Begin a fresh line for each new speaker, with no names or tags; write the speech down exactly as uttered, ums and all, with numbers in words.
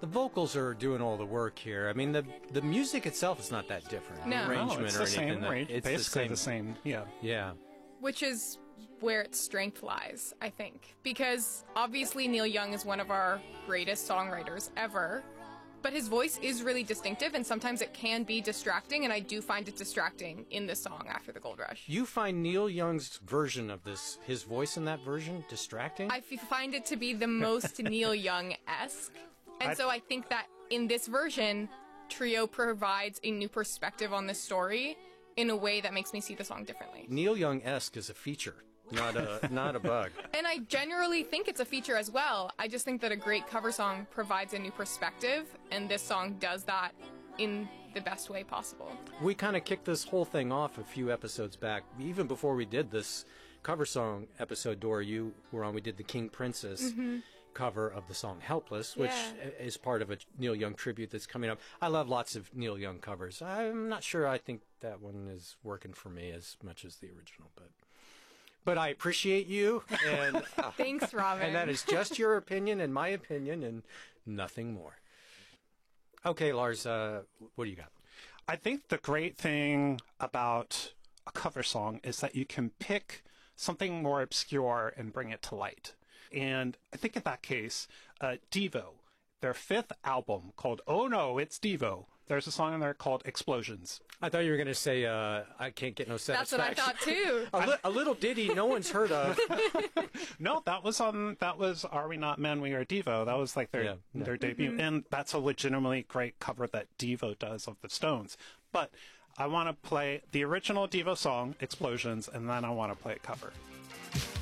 The vocals are doing all the work here. I mean, the the music itself is not that different.
No.
The arrangement
No, it's
or
the
anything.
same
that-
range.
It's
Basically
the same.
the same. Yeah.
Yeah.
Which is where its strength lies, I think. Because obviously Neil Young is one of our greatest songwriters ever, but his voice is really distinctive, and sometimes it can be distracting, and I do find it distracting in this song, After the Gold Rush.
You find Neil Young's version of this, his voice in that version, distracting?
I f- find it to be the most Neil Young-esque, and
I-
so I think that in this version, Trio provides a new perspective on this story in a way that makes me see the song differently.
Neil Young-esque is a feature, not a not a bug.
And I generally think it's a feature as well. I just think that a great cover song provides a new perspective, and this song does that in the best way possible.
We kind of kicked this whole thing off a few episodes back. Even before we did this cover song episode, Dora, you were on, we did the King Princess cover of the song Helpless, which
Yeah.
is part of a Neil Young tribute that's coming up. I love lots of Neil Young covers. I'm not sure I think that one is working for me as much as the original, but but I appreciate you, and uh,
Thanks, Robin.
and that is just your opinion and my opinion and nothing more. Okay, Lars, uh, what do you got?
I think the great thing about a cover song is that you can pick something more obscure and bring it to light. And I think in that case, uh, Devo, their fifth album called Oh No, It's Devo. There's a song in there called Explosions.
I thought you were going to say, uh, I can't get no
That's what I
satisfaction.
thought too.
a, li- a little ditty no one's heard of.
No, that was on, that was Are We Not Men, We Are Devo. That was like their,
Yeah, yeah.
their debut. And that's a legitimately great cover that Devo does of the Stones. But I want to play the original Devo song, Explosions, and then I want to play a cover.